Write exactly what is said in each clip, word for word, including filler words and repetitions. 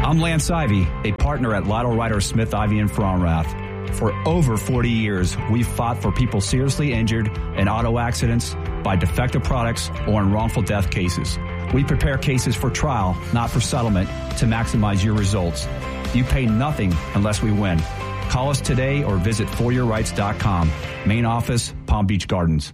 I'm Lance Ivy, a partner at Lytle Ryder Smith Ivy and Fromrath. For over forty years, we've fought for people seriously injured in auto accidents, by defective products, or in wrongful death cases. We prepare cases for trial, not for settlement, to maximize your results. You pay nothing unless we win. Call us today or visit for your rights dot com. Main office, Palm Beach Gardens.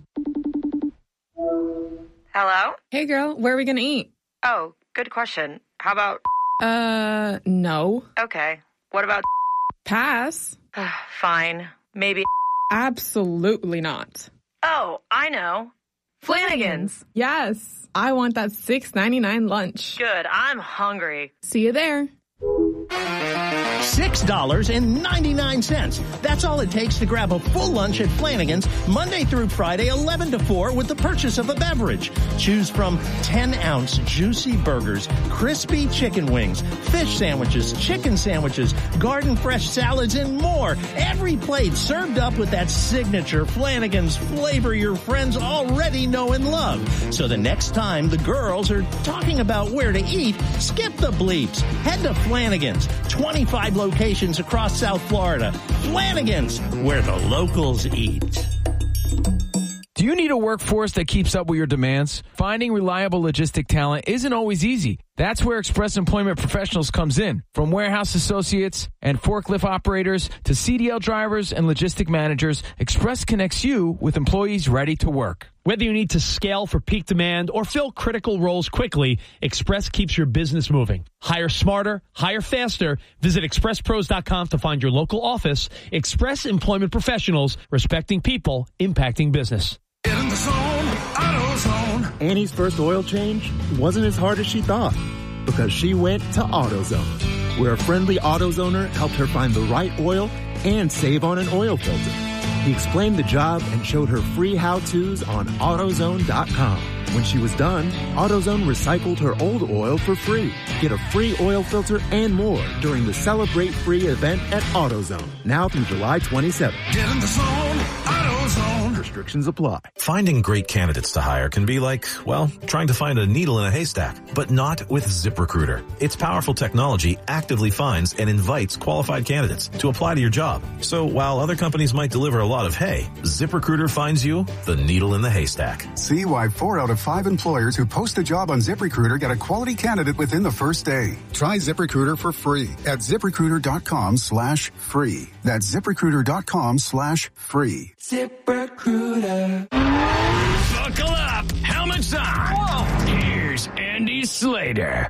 Hello? Hey, girl, where are we going to eat? Oh, good question. How about... Uh, no. Okay. What about... Pass. Fine. Maybe... Absolutely not. Oh, I know. Flanagan's. Yes. I want that six ninety-nine lunch. Good. I'm hungry. See you there. six dollars and ninety-nine cents. That's all it takes to grab a full lunch at Flanagan's Monday through Friday, eleven to four, with the purchase of a beverage. Choose from ten-ounce juicy burgers, crispy chicken wings, fish sandwiches, chicken sandwiches, garden fresh salads, and more. Every plate served up with that signature Flanagan's flavor your friends already know and love. So the next time the girls are talking about where to eat, skip the bleeps. Head to Flanagan's. twenty-five locations across South Florida. Flanagan's, where the locals eat. Do you need a workforce that keeps up with your demands? Finding reliable logistic talent isn't always easy. That's where Express Employment Professionals comes in. From warehouse associates and forklift operators to C D L drivers and logistic managers, Express connects you with employees ready to work. Whether you need to scale for peak demand or fill critical roles quickly, Express keeps your business moving. Hire smarter, hire faster. Visit express pros dot com to find your local office. Express Employment Professionals, respecting people, impacting business. Get in the zone, AutoZone. Annie's first oil change wasn't as hard as she thought because she went to AutoZone, where a friendly AutoZoner helped her find the right oil and save on an oil filter. He explained the job and showed her free how-tos on AutoZone dot com. When she was done, AutoZone recycled her old oil for free. Get a free oil filter and more during the Celebrate Free event at AutoZone, now through July twenty-seventh. Get in the zone, AutoZone. Restrictions apply. Finding great candidates to hire can be like, well, trying to find a needle in a haystack, but not with ZipRecruiter. Its powerful technology actively finds and invites qualified candidates to apply to your job. So while other companies might deliver a lot of hay, ZipRecruiter finds you the needle in the haystack. See why four out of five employers who post a job on ZipRecruiter get a quality candidate within the first day. Try ZipRecruiter for free at ZipRecruiter.com slash free. That's ZipRecruiter.com slash free. ZipRecruiter. Buckle up. Helmets on. Whoa. Here's Andy Slater.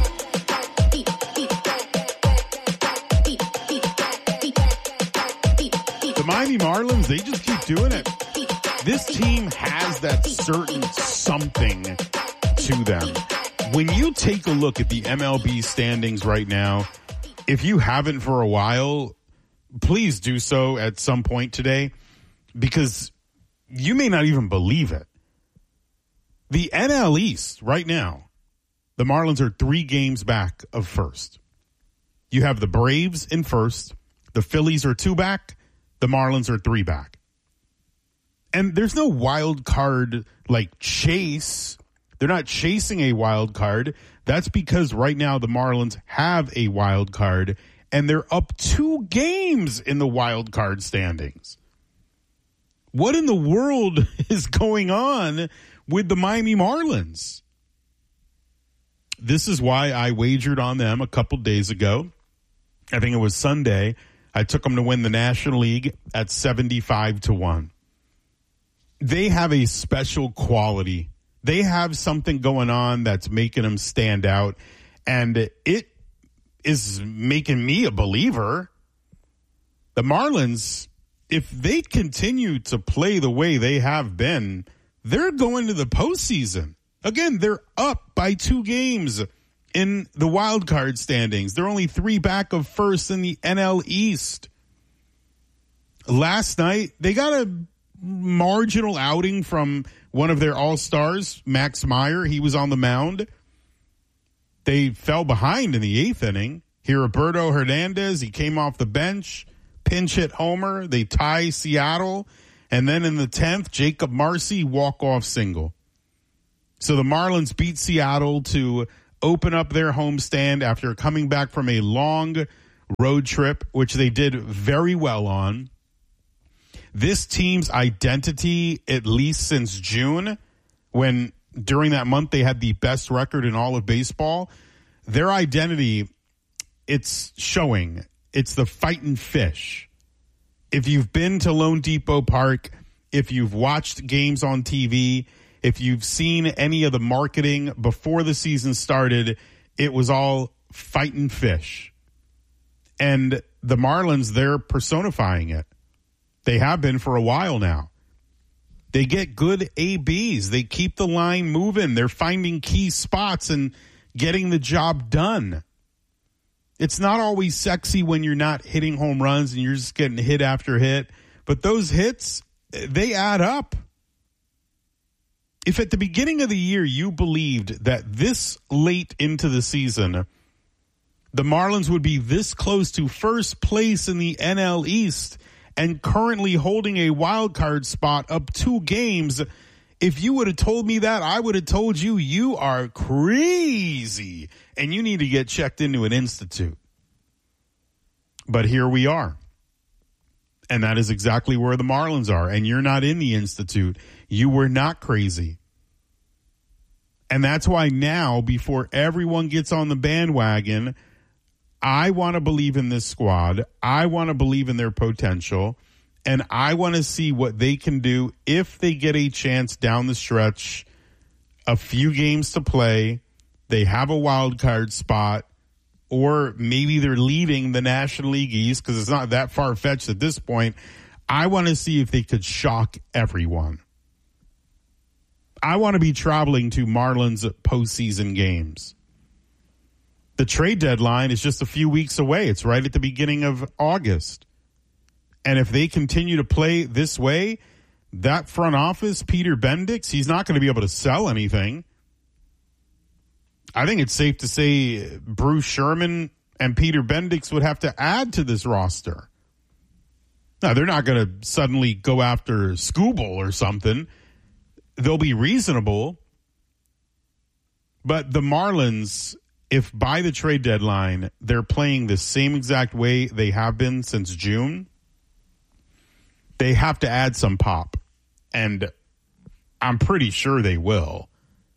The Miami Marlins, they just keep doing it. This team has that certain something to them. When you take a look at the M L B standings right now, if you haven't for a while, please do so at some point today, because you may not even believe it. The N L East right now, the Marlins are three games back of first. You have the Braves in first. The Phillies are two back. The Marlins are three back. And there's no wild card like chase. They're not chasing a wild card. That's because right now the Marlins have a wild card and they're up two games in the wild card standings. What in the world is going on with the Miami Marlins? This is why I wagered on them a couple days ago. I think it was Sunday. I took them to win the National League at seventy-five to one. They have a special quality. They have something going on that's making them stand out, and it is making me a believer. The Marlins, if they continue to play the way they have been, they're going to the postseason. Again, they're up by two games in the wild card standings. They're only three back of first in the N L East. Last night, they got a marginal outing from one of their all-stars, Max Meyer. He was on the mound. They fell behind in the eighth inning. Heriberto Hernandez, he came off the bench, pinch hit homer. They tie Seattle. And then in the tenth, Jacob Marcy, walk-off single. So the Marlins beat Seattle to open up their homestand after coming back from a long road trip, which they did very well on. This team's identity, at least since June, when during that month they had the best record in all of baseball, their identity, it's showing. It's the fighting fish. If you've been to Lone Depot Park, if you've watched games on T V, if you've seen any of the marketing before the season started, it was all fighting fish. And the Marlins, they're personifying it. They have been for a while now. They get good A Bs. They keep the line moving. They're finding key spots and getting the job done. It's not always sexy when you're not hitting home runs and you're just getting hit after hit. But those hits, they add up. If at the beginning of the year you believed that this late into the season, the Marlins would be this close to first place in the N L East and currently holding a wild card spot up two games, if you would have told me that, I would have told you you are crazy and you need to get checked into an institute. But here we are. And that is exactly where the Marlins are. And you're not in the institute. You were not crazy. And that's why now, before everyone gets on the bandwagon, I want to believe in this squad. I want to believe in their potential. And I want to see what they can do if they get a chance down the stretch, a few games to play, they have a wild card spot, or maybe they're leading the National League East because it's not that far-fetched at this point. I want to see if they could shock everyone. I want to be traveling to Marlins postseason games. The trade deadline is just a few weeks away. It's right at the beginning of August. And if they continue to play this way, that front office, Peter Bendix, he's not going to be able to sell anything. I think it's safe to say Bruce Sherman and Peter Bendix would have to add to this roster. Now, they're not going to suddenly go after Skubal or something. They'll be reasonable. But the Marlins, if by the trade deadline they're playing the same exact way they have been since June, they have to add some pop. And I'm pretty sure they will.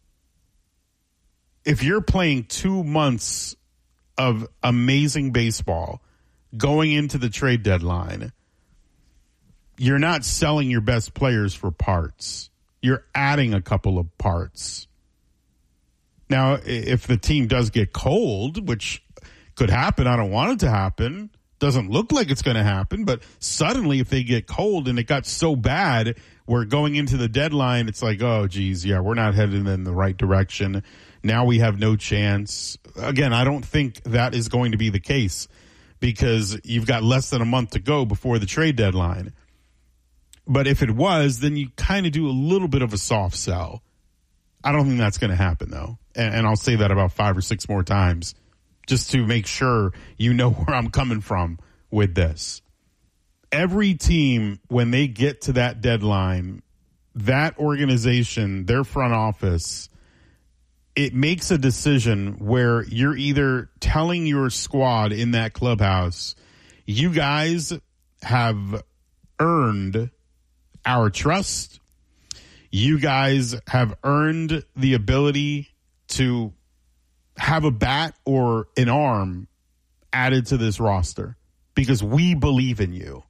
If you're playing two months of amazing baseball going into the trade deadline, you're not selling your best players for parts. You're adding a couple of parts. Now, if the team does get cold, which could happen, I don't want it to happen. Doesn't look like it's going to happen, but suddenly if they get cold and it got so bad, we're going into the deadline, it's like, oh, geez, yeah, we're not heading in the right direction. Now we have no chance. Again, I don't think that is going to be the case because you've got less than a month to go before the trade deadline. But if it was, then you kind of do a little bit of a soft sell. I don't think that's going to happen, though. And, and I'll say that about five or six more times just to make sure you know where I'm coming from with this. Every team, when they get to that deadline, that organization, their front office, it makes a decision where you're either telling your squad in that clubhouse, you guys have earned our trust. You guys have earned the ability to have a bat or an arm added to this roster because we believe in you.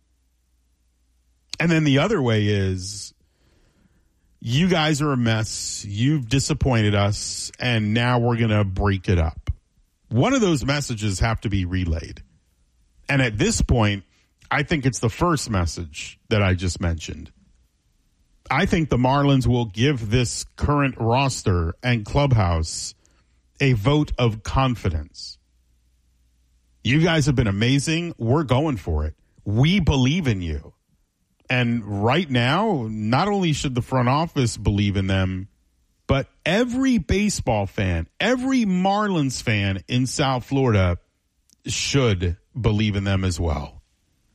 And then the other way is you guys are a mess. You've disappointed us, and now we're going to break it up. One of those messages have to be relayed. And at this point, I think it's the first message that I just mentioned. I think the Marlins will give this current roster and clubhouse a vote of confidence. You guys have been amazing. We're going for it. We believe in you. And right now, not only should the front office believe in them, but every baseball fan, every Marlins fan in South Florida should believe in them as well.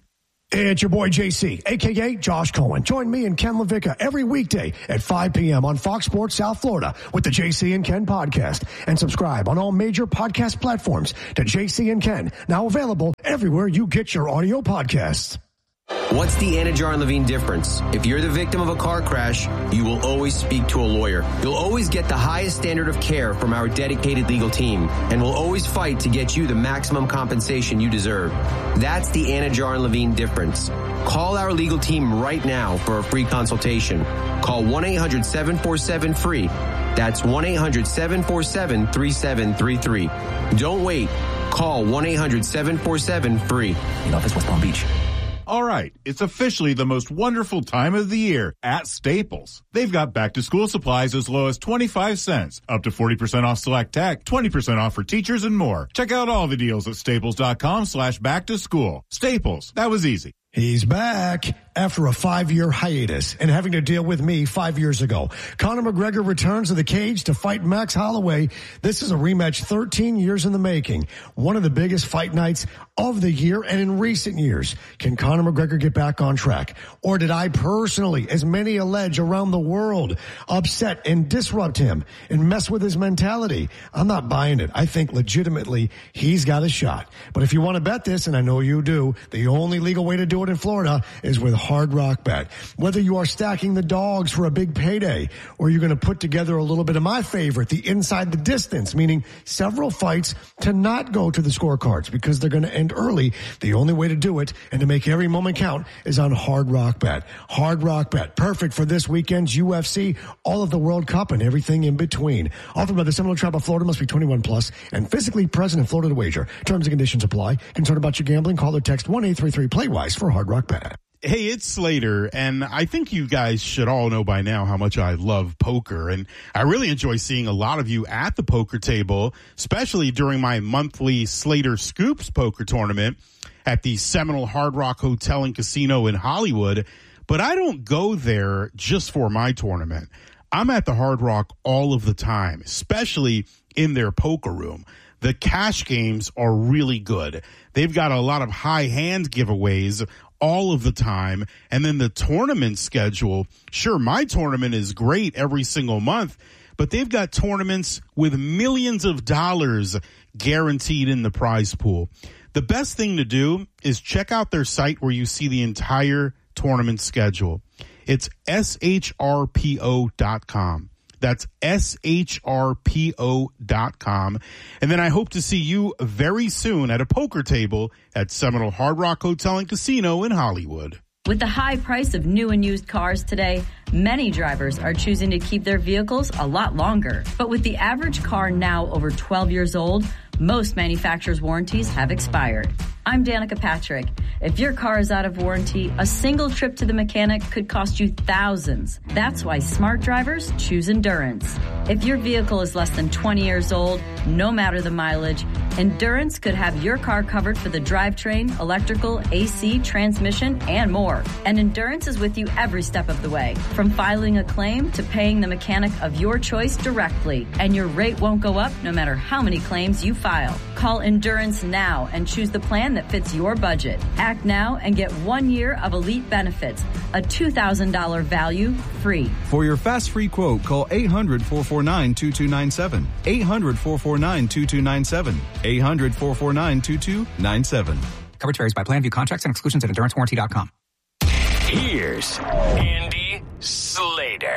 It's your boy J C, a k a. Josh Cohen. Join me and Ken LaVicka every weekday at five p.m. on Fox Sports South Florida with the J C and Ken podcast. And subscribe on all major podcast platforms to J C and Ken, now available everywhere you get your audio podcasts. What's the Anna Jar and Levine difference? If you're the victim of a car crash, you will always speak to a lawyer. You'll always get the highest standard of care from our dedicated legal team, and we'll always fight to get you the maximum compensation you deserve. That's the Anna Jar and Levine difference. Call our legal team right now for a free consultation. Call one eight hundred seven four seven free. That's one eight hundred seven four seven three seven three three. Don't wait. Call one eight hundred seven four seven free. In office, West Palm Beach. All right, it's officially the most wonderful time of the year at Staples. They've got back-to-school supplies as low as twenty-five cents, up to forty percent off select tech, twenty percent off for teachers, and more. Check out all the deals at staples.com slash back-to-school. Staples, that was easy. He's back after a five-year hiatus and having to deal with me five years ago. Conor McGregor returns to the cage to fight Max Holloway. This is a rematch thirteen years in the making. One of the biggest fight nights of the year and in recent years. Can Conor McGregor get back on track? Or did I personally, as many allege around the world, upset and disrupt him and mess with his mentality? I'm not buying it. I think legitimately he's got a shot. But if you want to bet this, and I know you do, the only legal way to do it in Florida is with Hard Rock Bet. Whether you are stacking the dogs for a big payday or you're going to put together a little bit of my favorite, the inside the distance, meaning several fights to not go to the scorecards because they're going to end early. The only way to do it and to make every moment count is on Hard Rock Bet. Hard Rock Bet, perfect for this weekend's U F C, all of the World Cup, and everything in between. Offered by the Seminole Tribe of Florida, must be twenty-one plus and physically present in Florida to wager. Terms and conditions apply. Concerned about your gambling? Call or text one eight three three play wise for Hard Rock Bet. Hey, it's Slater, and I think you guys should all know by now how much I love poker, and I really enjoy seeing a lot of you at the poker table, especially during my monthly Slater Scoops poker tournament at the Seminole Hard Rock Hotel and Casino in Hollywood. But I don't go there just for my tournament. I'm at the Hard Rock all of the time, especially in their poker room. The cash games are really good. They've got a lot of high hand giveaways all of the time. And then the tournament schedule, sure, my tournament is great every single month, but they've got tournaments with millions of dollars guaranteed in the prize pool. The best thing to do is check out their site where you see the entire tournament schedule. It's S H R P O dot com. That's S H R P O dot com. And then I hope to see you very soon at a poker table at Seminole Hard Rock Hotel and Casino in Hollywood. With the high price of new and used cars today, many drivers are choosing to keep their vehicles a lot longer. But with the average car now over twelve years old, most manufacturers' warranties have expired. I'm Danica Patrick. If your car is out of warranty, a single trip to the mechanic could cost you thousands. That's why smart drivers choose Endurance. If your vehicle is less than twenty years old, no matter the mileage, Endurance could have your car covered for the drivetrain, electrical, A C, transmission, and more. And Endurance is with you every step of the way, from filing a claim to paying the mechanic of your choice directly. And your rate won't go up no matter how many claims you file. Call Endurance now and choose the plan that fits your budget. Act now and get one year of elite benefits, a two thousand dollars value free. For your fast free quote, call eight hundred, four four nine, two two nine seven. eight hundred, four four nine, two two nine seven. eight hundred, four four nine, two two nine seven. Coverage varies by plan. View contracts and exclusions at endurance warranty dot com. Here's Andy Slater.